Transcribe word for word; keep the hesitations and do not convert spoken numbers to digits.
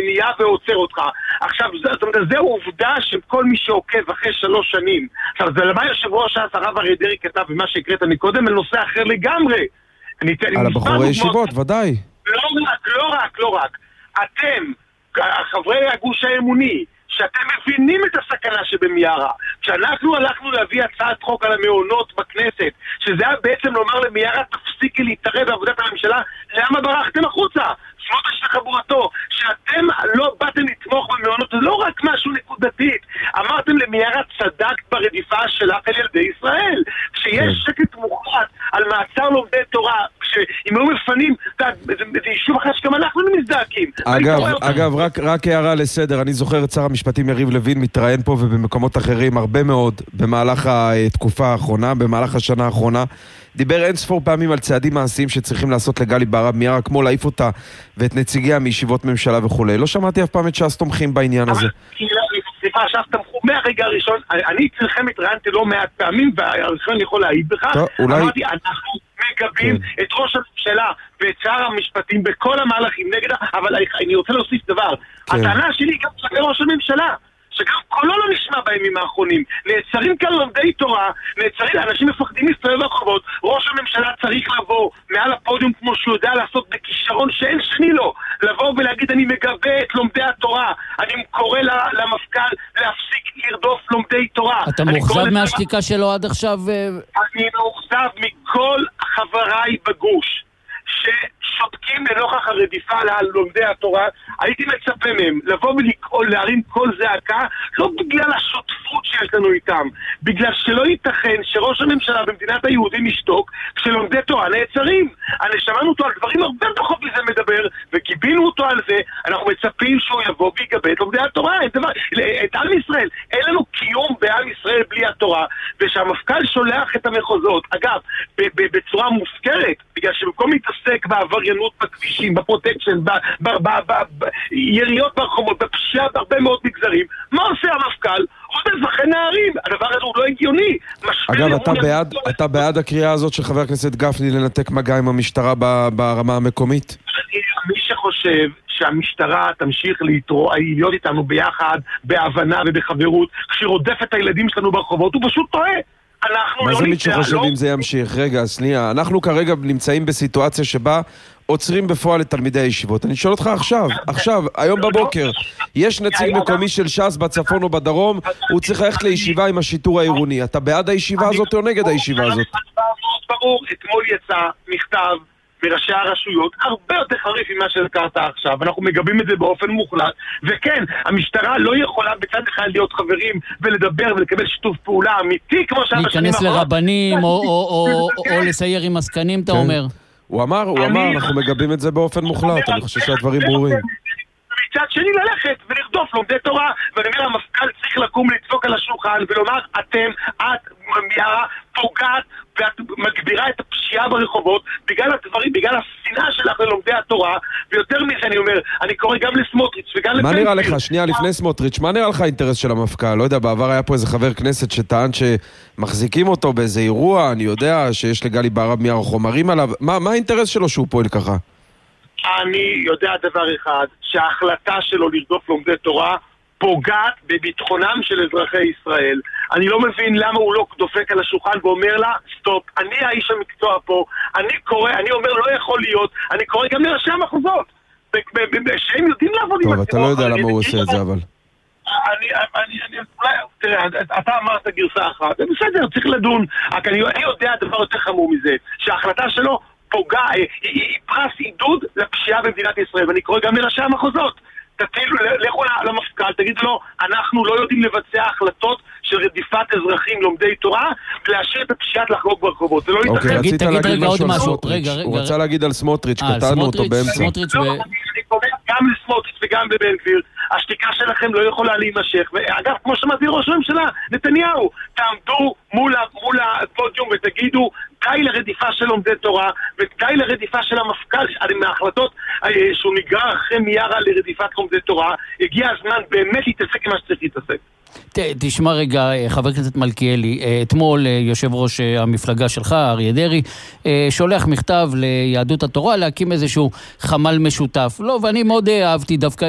מניעה ועוצר אותך. עכשיו, זאת אומרת, זה עובדה שכל מי שעוקב אחרי שלוש שנים, עכשיו, זה למה יושב ראש הרב אריה דרעי כתב ומה שהקראת מקודם, על נושא אחר לגמרי. על הבחורי ישיבות, ודאי. לא רק, לא רק, לא רק. אתם, חברי הגוש האמוני, שאתם מבינים את הסכנה שבמיארה. כשאנחנו הלכנו להביא הצעת חוק על המעונות בכנסת, שזה היה בעצם לומר למיארה, תפסיקי להתערב בעבודת הממשלה, למה ברחתם החוצה? סמוטריץ' וחבורתו, שאתם לא באתם לתמוך במעונות, זה לא רק משהו נקודתית. אמרתם למיארה, צדקת ברדיפה שלך על ילדי ישראל. כשיש שקט מוחלט על מעצר לומדי תורה, שאם היו מפנים, זה יישוב אחר שגם אנחנו מזדעקים. אגב, אגב, רק, רק הערה לסדר, אני זוכר את שר המשפטים יריב לוין מתראיין פה ובמקומות אחרים הרבה מאוד במהלך התקופה האחרונה, במהלך השנה האחרונה. דיבר אין ספור פעמים על צעדים מעשיים שצריכים לעשות לגלי בהרב מיארה, כמו להעיף אותה ואת נציגיה מישיבות ממשלה וכו'. לא שמעתי אף פעם את ש"ס תומכים בעניין הזה. סליחה, ש"ס תמכו מהרגע הראשון. אני צריכם התראיינתי לא מעט פעמים, והראשון יכול להעיד בכך. אמרתי, אנחנו מגבים את ראש הממשלה ואת שר המשפטים בכל המהלכים נגד, אבל אני רוצה להוסיף דבר. הטענה שלי גם שגר ראש הממשלה, שגם קולו לא נשמע בימים האחרונים. נעצרים כאן לומדי תורה, נעצרים, אנשים מפחדים להסתובב ברחובות. ראש הממשלה צריך לבוא מעל הפודיום כמו שהוא יודע לעשות בכישרון שאין שני לו, לבוא ולהגיד אני מגבה את לומדי התורה, אני קורא למפכ"ל להפסיק לרדוף לומדי תורה. אתה מאוכזב מהשתיקה שלו עד עכשיו? אני מאוכזב מכל חבריי בגוש ששותקים לנוכח הרדיפה על לומדי התורה. הייתי מצפה מהם לבוא ולקרוא, להרים כל זעקה, לא בגלל השותפות שיש לנו איתם, בגלל שלא ייתכן שראש הממשלה במדינת היהודים ישתוק כשלומדי תורה נעצרים. אני שמענו אותו על דברים הרבה פחות מזה מדבר, וקיבינו אותו על זה. אנחנו מצפים שהוא יבוא ויגבה את לומדי התורה, את, דבר, את עם ישראל. אין לנו קיום בעם ישראל בלי התורה, ושהמפכ"ל שולח את המחוזות, אגב, בצורה מופקרת, בגלל שבמקום להתעסק בעבריינות בכבישים, בפרוטקשן, ביריות ברחובות, בפשיעה בהרבה מאוד מגזרים, מה עושה המפכ"ל? עודף אחרי נערים. הדבר הזה הוא לא הגיוני. אגב, אתה בעד, אתה בעד הקריאה הזאת של חבר הכנסת גפני לנתק מגע עם המשטרה ברמה המקומית? מי שחושב שהמשטרה תמשיך להיות איתנו ביחד, בהבנה ובחברות, כשרודף את הילדים שלנו ברחובות, הוא פשוט טועה. מה זה מי שחושב אם זה ימשיך? רגע, סליחה, אנחנו כרגע נמצאים בסיטואציה שבה עוצרים בפועל את תלמידי הישיבות. אני שואל אותך עכשיו, עכשיו, היום בבוקר, יש נציג מקומי של ש"ס בצפון או בדרום, הוא צריך ללכת לישיבה עם השיטור העירוני. אתה בעד הישיבה הזאת או נגד הישיבה הזאת? ברור, אתמול יצא מכתב מראשי הרשויות, הרבה יותר חריף ממה שהזכרת עכשיו, אנחנו מגבים את זה באופן מוחלט, וכן, המשטרה לא יכולה בצד אחד להיות חברים ולדבר ולקבל שיתוף פעולה אמיתי, כמו שאתה להיכנס לרבנים או לסייר עם עסקנים, אתה אומר? הוא אמר, הוא אמר, אנחנו מגבים את זה באופן מוחלט, אני חושב שהדברים ברורים. מצד שני ללכת ולרדוף לומדי תורה, ואני אומר, המפכ"ל צריך לקום לדפוק על השולחן ולומר, אתם, את, מיארה, פוגעת ואת מגבירה את הפשיעה ברחובות בגלל הדברים, בגלל השנאה שלך ללומדי התורה, ויותר מזה אני אומר, אני קורא גם לסמוטריץ' וגם לבן גביר. מה נראה לך, שנייה לפני סמוטריץ', מה נראה לך האינטרס של המפכ"ל? לא יודע, בעבר היה פה איזה חבר כנסת שטען שמחזיקים אותו באיזה אירוע, אני יודע שיש לגלי בהרב מיארה חומרים עליו, מה, מה האינטרס שלו שהוא פועל ככה? אני יודע דבר אחד, שההחלטה שלו לרדוף לומדי תורה פוגעת בביטחונם של אזרחי ישראל. אני לא מבין למה הוא לא דופק על השולחן ואומר לה, סטופ, אני האיש המקצוע פה, אני קורא, אני אומר לא יכול להיות, אני קורא גם לראשי המחוזות, שהם יודעים לעבוד עם הציבור. טוב, אתה לא יודע למה הוא עושה את זה, אבל... אני, אני, אני, אולי, תראה, אתה אמרת גרסה אחת, זה בסדר, צריך לדון, רק אני יודע דבר יותר חמור מזה, שההחלטה שלו פוגע, היא פרס עידוד לפשיעה במדינת ישראל, ואני קורא גם לראשי המחוזות. תתילו, לכו למפכ"ל, תגידו לו, אנחנו לא יודעים לבצע החלטות של רדיפת אזרחים לומדי תורה, ולהשאיר את הפשיעת לחגוג ברחובות. זה לא ייתכן. אוקיי, רצית להגיד משהו על סמוטריץ'. הוא רצה להגיד על סמוטריץ', קטענו אותו באמצע. אני קורא גם לסמוטריץ' וגם לבן גביר, השתיקה שלכם לא יכולה להימשך. ואגב, כמו שמעתי ראש הממשלה, נתניהו, תעמדו מול הפודיום ותגידו, די לרדיפה של לומדי תורה, ודי לרדיפה של המפכ"ל, מההחלטות שהוא נגרר אחרי מיארה לרדיפת לומדי תורה, הגיע הזמן באמת להתעסק עם מה שצריך להתעסק. תשמע רגע, חבר הכנסת מלכיאלי, אתמול יושב ראש המפלגה שלך, אריה דרעי, שולח מכתב ליהדות התורה להקים איזשהו חמ"ל משותף. לא, ואני מאוד אהבתי דווקא